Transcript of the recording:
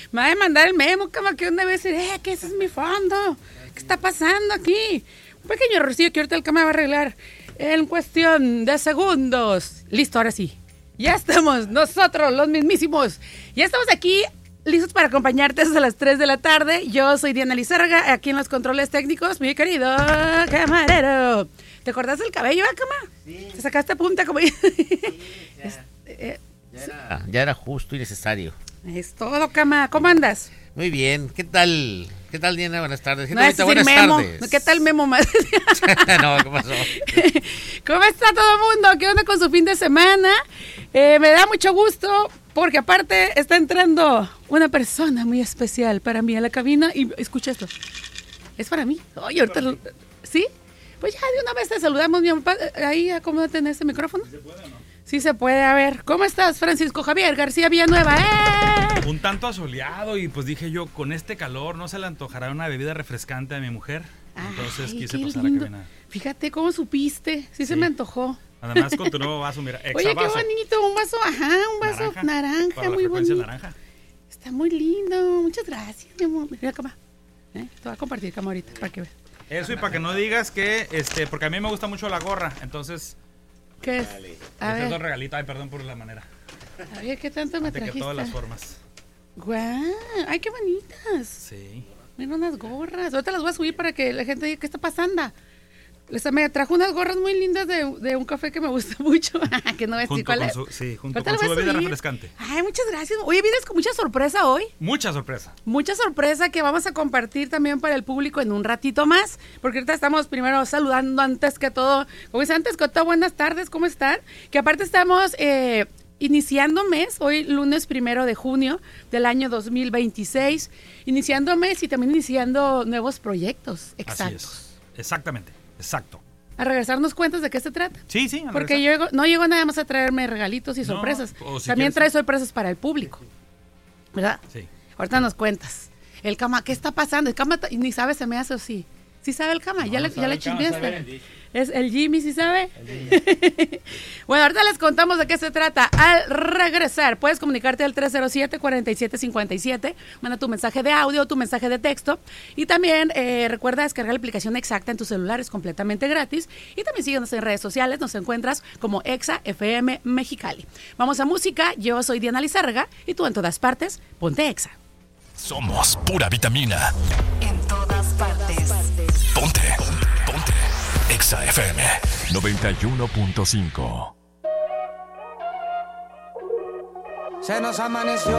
Me va a mandar el memo, cama, que donde va a decir, que ese es mi fondo. ¿Qué está pasando aquí? Un pequeño errorcillo que ahorita el cama va a arreglar en cuestión de segundos. Listo, ahora sí. Ya estamos, nosotros, los mismísimos. Ya estamos aquí, listos para acompañarte hasta las 3 de la tarde. Yo soy Diana Lizárraga, aquí en los controles técnicos, mi querido camarero. ¿Te acordás del cabello, cama? Sí. ¿Te sacaste punta como Sí, ya era justo y necesario. Es todo, cama. ¿Cómo andas? Muy bien, ¿qué tal? ¿Qué tal, Diana? Buenas tardes. No es decir buenas Memo. tardes. ¿Qué tal, Memo? No, ¿qué pasó? ¿Cómo está todo el mundo? ¿Qué onda con su fin de semana? Me da mucho gusto porque aparte está entrando una persona muy especial para mí a la cabina y escucha esto. Es para mí. Oye, ahorita ¿sí? Pues ya de una vez te saludamos, mi papá. Ahí acomódate en ese micrófono. ¿Sí se puede o no? Sí se puede. A ver, ¿cómo estás, Francisco Javier García Villanueva? Un tanto asoleado y pues dije yo, con este calor no se le antojará una bebida refrescante a mi mujer. Entonces quise pasar a caminar. Fíjate cómo supiste, sí se me antojó. Además con tu nuevo vaso, mira, Oye, qué bonito, un vaso, un vaso naranja muy bonito. Naranja. Está muy lindo, muchas gracias, mi amor. Mira, cama. Te voy a compartir, cama, ahorita, para que veas. Eso, y para que no digas que, porque a mí me gusta mucho la gorra, entonces... ¿Qué es? A ver. Es un regalito, ay, perdón por la manera. A ver, ¿qué tanto me trajiste? De todas las formas. ¡Guau! ¡Ay, qué bonitas! Sí. Mira unas gorras. Ahorita las voy a subir para que la gente diga, ¿qué está pasando? Me trajo unas gorras muy lindas de un café que me gusta mucho. Que no voy a decir cuál es. Sí, junto con su bebida refrescante. Ay, muchas gracias. Oye, vienes con mucha sorpresa hoy. Mucha sorpresa. Mucha sorpresa que vamos a compartir también para el público en un ratito más. Porque ahorita estamos primero saludando antes que todo. Como dice antes que todo, buenas tardes, ¿cómo están? Que aparte estamos iniciando mes, hoy lunes 1 de junio del año 2026. Iniciando mes y también iniciando nuevos proyectos. Exactos. Así es. Exactamente. Exacto. A regresarnos cuentas de qué se trata. Sí, sí. Porque yo no llego nada más a traerme regalitos y sorpresas. También trae sorpresas para el público. ¿Verdad? Sí. Ahorita nos cuentas. El cama, ¿qué está pasando? El cama ni sabe, se me hace así. ¿Sí sabe el cama? No, ya le chismeaste. Es el Jimmy, ¿sí sabe? Bueno, ahorita les contamos de qué se trata. Al regresar, puedes comunicarte al 307-4757. Manda tu mensaje de audio, tu mensaje de texto. Y también recuerda descargar la aplicación Exacta en tu celular, es completamente gratis. Y también síguenos en redes sociales, nos encuentras como Exa FM Mexicali. Vamos a música, yo soy Diana Lizárraga y tú en todas partes, ponte Exa. Somos pura vitamina. En todas partes. Ponte. Exa FM 91.5. Se nos amaneció